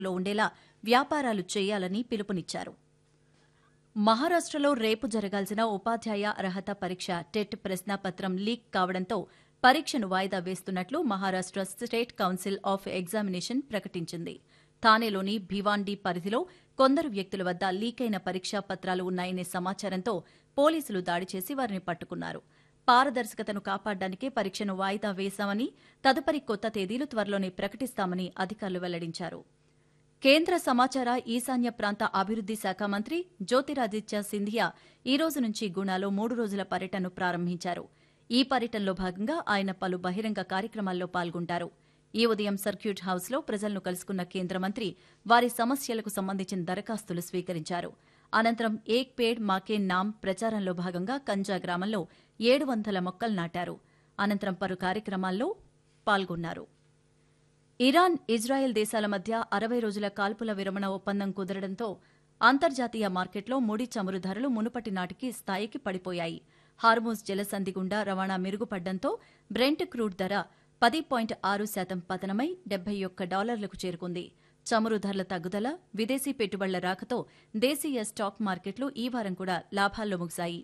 ఉండేలా వ్యాపారాలు చేయాలని పిలుపునిచ్చారు. మహారాష్టలో రేపు జరగాల్సిన ఉపాధ్యాయ అర్హత పరీక్ష టెట్ ప్రశ్నాపత్రం లీక్ కావడంతో పరీక్షను వాయిదా వేస్తున్నట్లు Maharashtra state council of examination ప్రకటించింది. థానేలోని భివాండి పరిధిలో కొందరు వ్యక్తుల వద్ద లీకైన పరీక్షా పత్రాలు ఉన్నాయనే సమాచారంతో పోలీసులు దాడి చేసి వారిని పట్టుకున్నారు. పారదర్శకతను కాపాడడానికే పరీక్షను వాయిదా వేశామని, తదుపరి కొత్త తేదీలు త్వరలోనే ప్రకటిస్తామని అధికారులు వెల్లడించారు. కేంద్ర సమాచార ఈశాన్య ప్రాంత అభివృద్ది శాఖ మంత్రి జ్యోతిరాదిత్య సింధియా ఈ రోజు నుంచి గుణాలో 3 రోజుల పర్యటనను ప్రారంభించారు. ఈ పర్యటనలో భాగంగా ఆయన పలు బహిరంగ కార్యక్రమాల్లో పాల్గొంటారు. ఈ ఉదయం సర్క్యూట్ హౌస్లో ప్రజలను కలుసుకున్న కేంద్ర మంత్రి వారి సమస్యలకు సంబంధించిన దరఖాస్తులు స్వీకరించారు. అనంతరం ఏక్ పేడ్ మాకే నామ్ ప్రచారంలో భాగంగా కంజా గ్రామంలో 700 మొక్కలు నాటారు. అనంతరం పలు కార్యక్రమాల్లో పాల్గొన్నారు. ఇరాన్, ఇజ్రాయెల్ దేశాల మధ్య 60 రోజుల కాల్పుల విరమణ ఒప్పందం కుదరడంతో అంతర్జాతీయ మార్కెట్లో ముడి చమురు ధరలు మునుపటి నాటికి స్థాయికి పడిపోయాయి. హార్మూజ్ జలసంధి గుండా రవాణా మెరుగుపడ్డంతో బ్రెంట్ క్రూడ్ ధర 10.6% పతనమై $71 చేరుకుంది. చమురు ధరల తగ్గుదల, విదేశీ పెట్టుబడుల రాకతో దేశీయ స్టాక్ మార్కెట్లు ఈ వారం కూడా లాభాల్లో ముగిశాయి.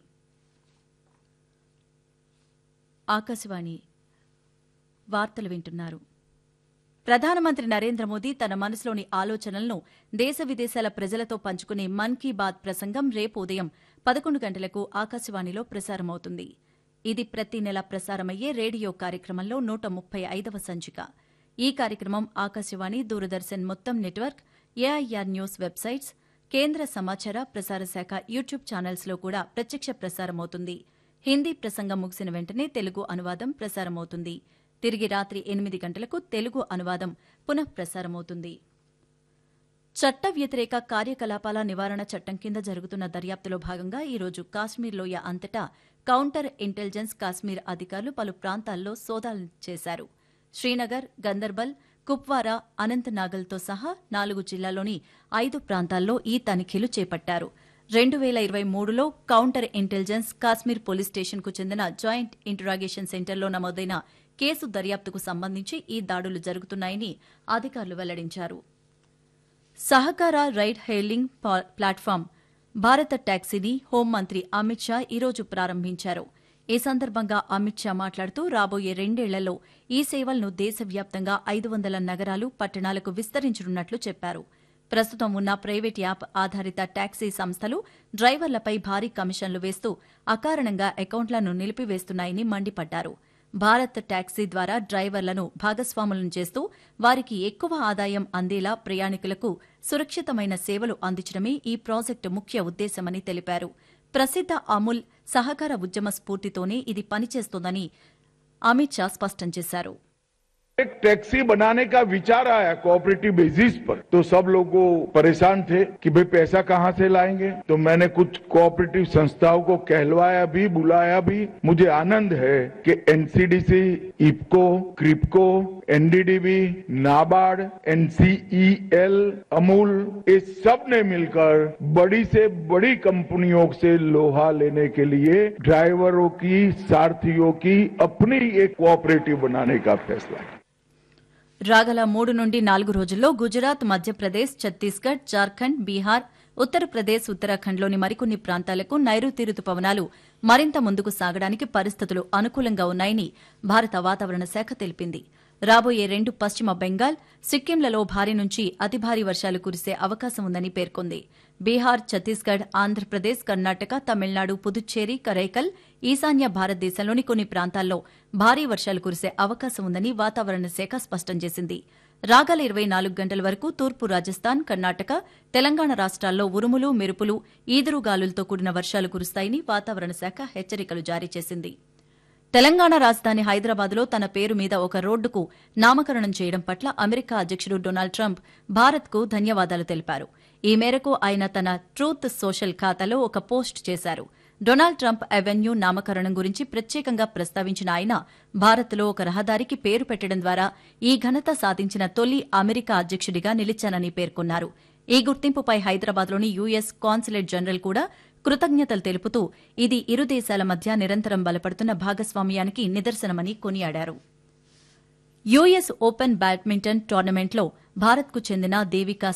ఆకాశవాణి వార్తలు వింటున్నారు. ప్రధానమంత్రి నరేంద్ర మోదీ తన మనసులోని ఆలోచనలను దేశ విదేశాల ప్రజలతో పంచుకునే మన్ కీ బాత్ ప్రసంగం రేపు ఉదయం 11 గంటలకు ఆకాశవాణిలో ప్రసారమవుతుంది. ఇది ప్రతి నెల ప్రసారమయ్యే రేడియో కార్యక్రమంలో 135వ సంచిక. ఈ కార్యక్రమం ఆకాశవాణి, దూరదర్శన్ మొత్తం నెట్వర్క్, ఏఐఆర్ న్యూస్ వెబ్సైట్స్, కేంద్ర సమాచార ప్రసార శాఖ యూట్యూబ్ ఛానల్స్లో కూడా ప్రత్యక్ష ప్రసారమవుతుంది. హిందీ ప్రసంగం ముగిసిన వెంటనే తెలుగు అనువాదం ప్రసారమవుతుంది. తిరిగి రాత్రి 8 గంటలకు తెలుగు అనువాదం పునఃప్రసారమవుతుంది. చట్ట వ్యతిరేక కార్యకలాపాల నివారణ చట్టం కింద జరుగుతున్న దర్యాప్తులో భాగంగా ఈ రోజు కాశ్మీర్ లోయ అంతటా కౌంటర్ ఇంటెలిజెన్స్ కాశ్మీర్ అధికారులు పలు ప్రాంతాల్లో సోదాలు చేశారు. శ్రీనగర్, గందర్బల్, కుప్వారా, అనంతనాగల్తో సహా 4 జిల్లాల్లోని 5 ప్రాంతాల్లో ఈ తనిఖీలు చేపట్టారు. 2023లో కౌంటర్ ఇంటెలిజెన్స్ కాశ్మీర్ పోలీస్ స్టేషన్కు చెందిన జాయింట్ ఇంటరాగేషన్ సెంటర్లో నమోదైన కేసు దర్యాప్తుకు సంబంధించి ఈ దాడులు జరుగుతున్నాయని అధికారులు వెల్లడించారు. సహకార రైడ్ హెయిలింగ్ ప్లాట్ఫామ్ భారత టాక్సీని హోంమంత్రి అమిత్ షా ఈ రోజు ప్రారంభించారు. ఈ సందర్భంగా అమిత్ షా మాట్లాడుతూ రాబోయే 2 ఏళ్లలో ఈ సేవలను దేశవ్యాప్తంగా 500 నగరాలు, పట్టణాలకు విస్తరించనున్నట్లు చెప్పారు. ప్రస్తుతం ఉన్న ప్రైవేట్ యాప్ ఆధారిత టాక్సీ సంస్థలు డ్రైవర్లపై భారీ కమిషన్లు వేస్తూ అకారణంగా అకౌంట్లను నిలిపివేస్తున్నాయని మండిపడ్డారు. భారత్ టాక్సీ ద్వారా డ్రైవర్లను భాగస్వాములను చేస్తూ వారికి ఎక్కువ ఆదాయం అందేలా ప్రయాణికులకు సురక్షితమైన సేవలు అందించడమే ఈ ప్రాజెక్టు ముఖ్య ఉద్దేశమని తెలిపారు. ప్రసిద్ద అమూల్ సహకార ఉద్యమ స్ఫూర్తితోనే ఇది పనిచేస్తోందని అమిత్ షా స్పష్టం చేశారు. एक टैक्सी बनाने का विचार आया कोऑपरेटिव बेसिस पर, तो सब लोग परेशान थे कि भाई पैसा कहां से लाएंगे। तो मैंने कुछ कोऑपरेटिव संस्थाओं को कहलवाया भी, बुलाया भी। मुझे आनंद है कि NCDC, IFFCO, Kribhco, NDDB, NABARD, NCEL, Amul, ये सब ने मिलकर बड़ी से बड़ी कंपनियों से लोहा लेने के लिए ड्राइवरों की, सारथियों की अपनी एक कोऑपरेटिव बनाने का फैसला है. రాగల 3 నుండి 4 రోజుల్లో గుజరాత్, మధ్యప్రదేశ్, ఛత్తీస్గఢ్, జార్ఖండ్, బీహార్, ఉత్తరప్రదేశ్, ఉత్తరాఖండ్లోని మరికొన్ని ప్రాంతాలకు నైరుతి రుతుపవనాలు మరింత ముందుకు సాగడానికి పరిస్థితులు అనుకూలంగా ఉన్నాయని భారత వాతావరణ శాఖ తెలిపింది. రాబోయే 2 పశ్చిమ బెంగాల్, సిక్కింలలో భారీ నుంచి అతి భారీ వర్షాలు కురిసే అవకాశం ఉందని పేర్కొంది. బీహార్, ఛత్తీస్గఢ్, ఆంధ్రప్రదేశ్, కర్ణాటక, తమిళనాడు, పుదుచ్చేరి, కరైకల్, ఈశాన్య భారతదేశంలోని కొన్ని ప్రాంతాల్లో భారీ వర్షాలు కురిసే అవకాశం ఉందని వాతావరణ శాఖ స్పష్టం చేసింది. రాగల 24 గంటల వరకు తూర్పు రాజస్థాన్, కర్ణాటక, తెలంగాణ రాష్ట్రాల్లో ఉరుములు, మెరుపులు, ఈదురుగాలులతో కూడిన వర్షాలు కురుస్తాయని వాతావరణ శాఖ హెచ్చరికలు జారీ చేసింది. తెలంగాణ రాజధాని హైదరాబాద్లో తన పేరు మీద ఒక రోడ్డుకు నామకరణం చేయడం పట్ల అమెరికా అధ్యకుడు డొనాల్డ్ ట్రంప్ భారత్కు ధన్యవాదాలు తెలిపారు. ఈ మేరకు ఆయన తన ట్రూత్ సోషల్ ఖాతాలో ఒక పోస్ట్ చేశారు. డొనాల్డ్ ట్రంప్ అవెన్యూ నామకరణం గురించి ప్రత్యేకంగా ప్రస్తావించిన ఆయన భారత్లో ఒక రహదారికి పేరు పెట్టడం ద్వారా ఈ ఘనత సాధించిన తొలి అమెరికా అధ్యకుడిగా నిలిచానని పేర్కొన్నారు. ఈ గుర్తింపుపై హైదరాబాద్లోని యుఎస్ కాన్సులేట్ జనరల్ కూడా కృతజ్ఞతలు తెలుపుతూ ఇది ఇరు దేశాల మధ్య నిరంతరం బలపడుతున్న భాగస్వామ్యానికి నిదర్శనమని కొనియాడారు. యుఎస్ ఓపెన్ బ్యాడ్మింటన్ టోర్నమెంట్లో భారత్కు చెందిన దేవికా